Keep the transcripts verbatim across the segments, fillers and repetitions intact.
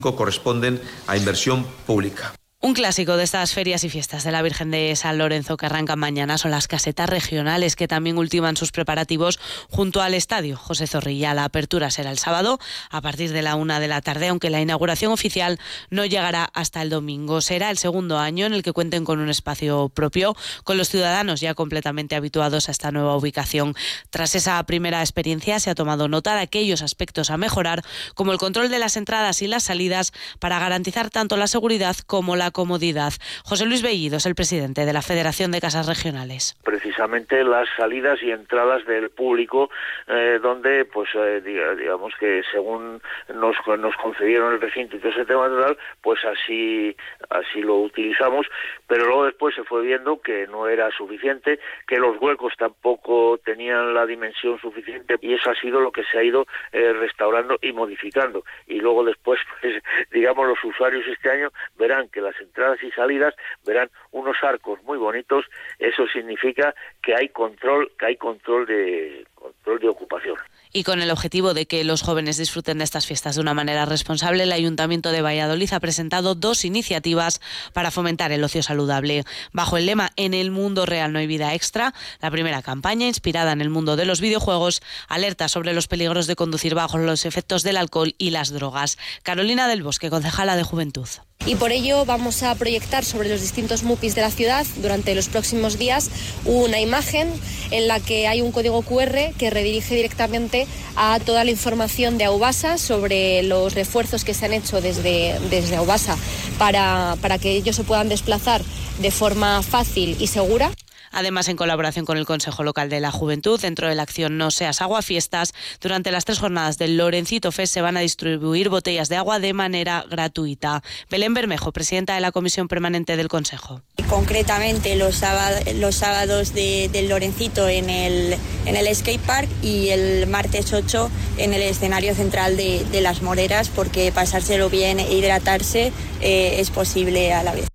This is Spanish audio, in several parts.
corresponden a inversión pública. Un clásico de estas ferias y fiestas de la Virgen de San Lorenzo que arrancan mañana son las casetas regionales, que también ultiman sus preparativos junto al estadio José Zorrilla. La apertura será el sábado a partir de la una de la tarde, aunque la inauguración oficial no llegará hasta el domingo. Será el segundo año en el que cuenten con un espacio propio, con los ciudadanos ya completamente habituados a esta nueva ubicación. Tras esa primera experiencia se ha tomado nota de aquellos aspectos a mejorar, como el control de las entradas y las salidas, para garantizar tanto la seguridad como la comodidad. José Luis Bellido es el presidente de la Federación de Casas Regionales. Precisamente las salidas y entradas del público, eh, donde, pues, eh, digamos que según nos, nos concedieron el recinto y todo ese tema total, pues así, así lo utilizamos, pero luego después se fue viendo que no era suficiente, que los huecos tampoco tenían la dimensión suficiente, y eso ha sido lo que se ha ido eh, restaurando y modificando. Y luego después, pues, digamos, los usuarios este año verán que las entradas y salidas verán unos arcos muy bonitos. Eso significa que hay control, que hay control de control de ocupación. Y con el objetivo de que los jóvenes disfruten de estas fiestas de una manera responsable, el Ayuntamiento de Valladolid ha presentado dos iniciativas para fomentar el ocio saludable. Bajo el lema "En el mundo real no hay vida extra", la primera campaña, inspirada en el mundo de los videojuegos, alerta sobre los peligros de conducir bajo los efectos del alcohol y las drogas. Carolina del Bosque, concejala de Juventud. Y por ello vamos a proyectar sobre los distintos mupis de la ciudad durante los próximos días una imagen en la que hay un código cu erre que redirige directamente a toda la información de Aubasa sobre los refuerzos que se han hecho desde, desde Aubasa para, para que ellos se puedan desplazar de forma fácil y segura. Además, en colaboración con el Consejo Local de la Juventud, dentro de la acción No Seas Aguafiestas, durante las tres jornadas del Lorencito Fest se van a distribuir botellas de agua de manera gratuita. Belén Bermejo, presidenta de la Comisión Permanente del Consejo. Concretamente los sábados, los sábados de, del Lorencito en el, en el skatepark, y el martes ocho en el escenario central de, de Las Moreras, porque pasárselo bien e hidratarse eh, es posible a la vez.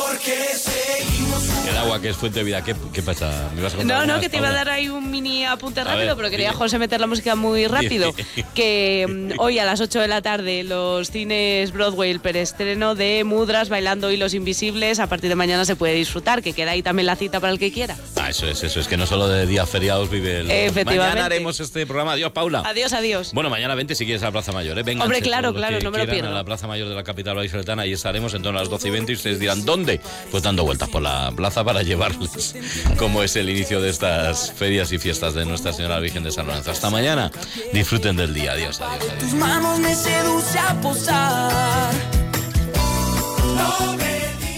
El agua, que es fuente de vida. ¿Qué, qué pasa? ¿Me vas a contar No, no, más, que te iba a Paula? dar ahí un mini apunte A rápido, ver, pero quería, dime. José, meter la música muy rápido. Que um, hoy a las ocho de la tarde los cines Broadway, el preestreno de Mudras bailando Hilos Invisibles, a partir de mañana se puede disfrutar, que queda ahí también la cita para el que quiera. Ah, eso es, eso es, que no solo de días feriados vive el... Efectivamente. Mañana haremos este programa. Adiós, Paula. Adiós, adiós. Bueno, mañana vente si quieres a la Plaza Mayor, ¿eh? Vénganse, Hombre, claro, todos los claro, que no me lo quieran, pierdo. a la Plaza Mayor de la capital vallisoletana, y estaremos en torno a las doce y veinte, y ustedes dirán, ¿dónde? Pues dando vueltas por la plaza para llevarles cómo es el inicio de estas ferias y fiestas de Nuestra Señora Virgen de San Lorenzo. Hasta mañana, disfruten del día. Adiós, adiós, adiós. Tus manos me seduce a posar. No me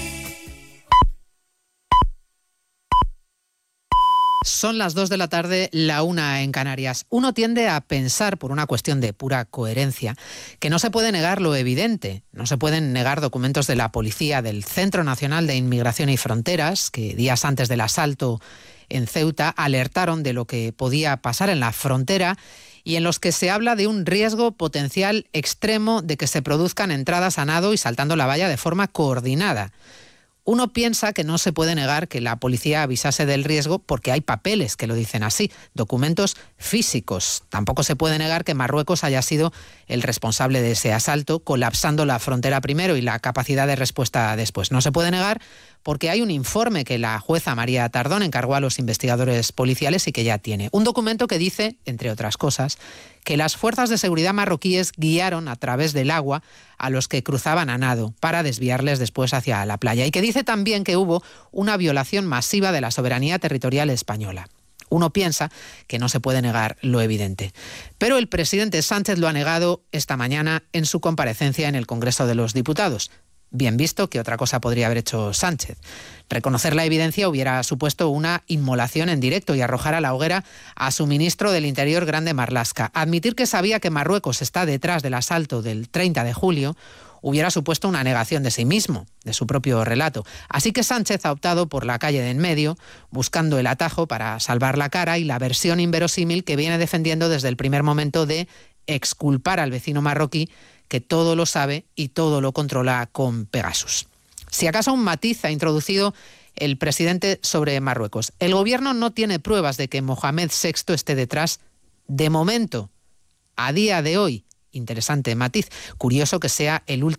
Son las dos de la tarde, la una en Canarias. Uno tiende a pensar, por una cuestión de pura coherencia, que no se puede negar lo evidente. No se pueden negar documentos de la policía del Centro Nacional de Inmigración y Fronteras, que días antes del asalto en Ceuta alertaron de lo que podía pasar en la frontera, y en los que se habla de un riesgo potencial extremo de que se produzcan entradas a nado y saltando la valla de forma coordinada. Uno piensa que no se puede negar que la policía avisase del riesgo porque hay papeles que lo dicen así, documentos físicos. Tampoco se puede negar que Marruecos haya sido el responsable de ese asalto, colapsando la frontera primero y la capacidad de respuesta después. No se puede negar porque hay un informe que la jueza María Tardón encargó a los investigadores policiales y que ya tiene. Un documento que dice, entre otras cosas, que las fuerzas de seguridad marroquíes guiaron a través del agua a los que cruzaban a nado para desviarles después hacia la playa, y que dice también que hubo una violación masiva de la soberanía territorial española. Uno piensa que no se puede negar lo evidente. Pero el presidente Sánchez lo ha negado esta mañana en su comparecencia en el Congreso de los Diputados. Bien visto que otra cosa podría haber hecho Sánchez. Reconocer la evidencia hubiera supuesto una inmolación en directo y arrojar a la hoguera a su ministro del Interior, Grande Marlaska. Admitir que sabía que Marruecos está detrás del asalto del treinta de julio hubiera supuesto una negación de sí mismo, de su propio relato. Así que Sánchez ha optado por la calle de en medio, buscando el atajo para salvar la cara y la versión inverosímil que viene defendiendo desde el primer momento de exculpar al vecino marroquí, que todo lo sabe y todo lo controla con Pegasus. Si acaso un matiz ha introducido el presidente sobre Marruecos. El gobierno no tiene pruebas de que Mohamed sexto esté detrás de momento, a día de hoy. Interesante matiz. Curioso que sea el último